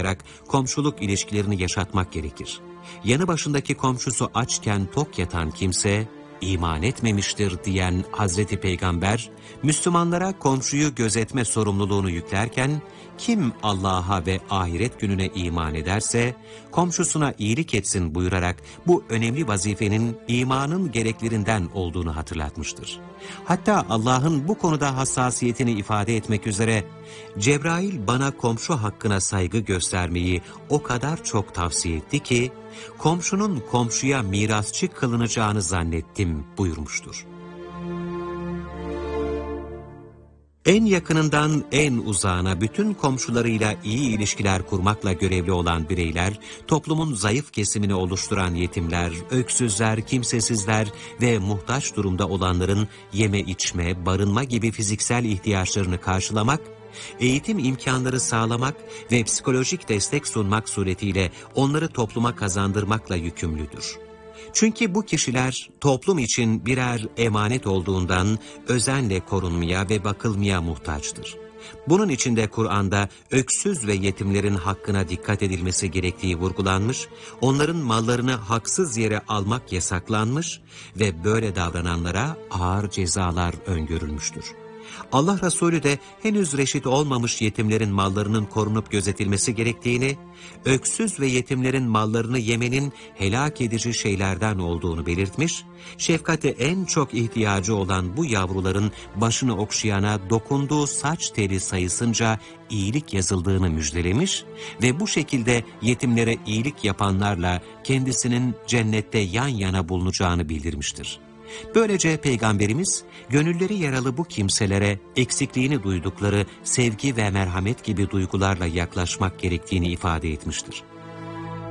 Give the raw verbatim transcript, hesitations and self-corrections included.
sağlayarak komşuluk ilişkilerini yaşatmak gerekir. Yanı başındaki komşusu açken tok yatan kimse iman etmemiştir diyen Hazreti Peygamber, Müslümanlara komşuyu gözetme sorumluluğunu yüklerken, kim Allah'a ve ahiret gününe iman ederse, komşusuna iyilik etsin buyurarak bu önemli vazifenin imanın gereklerinden olduğunu hatırlatmıştır. Hatta Allah'ın bu konuda hassasiyetini ifade etmek üzere, Cebrail bana komşu hakkına saygı göstermeyi o kadar çok tavsiye etti ki, komşunun komşuya mirasçı kılınacağını zannettim buyurmuştur. En yakınından en uzağına bütün komşularıyla iyi ilişkiler kurmakla görevli olan bireyler, toplumun zayıf kesimini oluşturan yetimler, öksüzler, kimsesizler ve muhtaç durumda olanların yeme içme, barınma gibi fiziksel ihtiyaçlarını karşılamak, eğitim imkanları sağlamak ve psikolojik destek sunmak suretiyle onları topluma kazandırmakla yükümlüdür. Çünkü bu kişiler toplum için birer emanet olduğundan özenle korunmaya ve bakılmaya muhtaçtır. Bunun için de Kur'an'da öksüz ve yetimlerin hakkına dikkat edilmesi gerektiği vurgulanmış, onların mallarını haksız yere almak yasaklanmış ve böyle davrananlara ağır cezalar öngörülmüştür. Allah Resulü de henüz reşit olmamış yetimlerin mallarının korunup gözetilmesi gerektiğini, öksüz ve yetimlerin mallarını yemenin helak edici şeylerden olduğunu belirtmiş, şefkate en çok ihtiyacı olan bu yavruların başını okşayana dokunduğu saç teli sayısınca iyilik yazıldığını müjdelemiş ve bu şekilde yetimlere iyilik yapanlarla kendisinin cennette yan yana bulunacağını bildirmiştir. Böylece Peygamberimiz, gönülleri yaralı bu kimselere eksikliğini duydukları sevgi ve merhamet gibi duygularla yaklaşmak gerektiğini ifade etmiştir.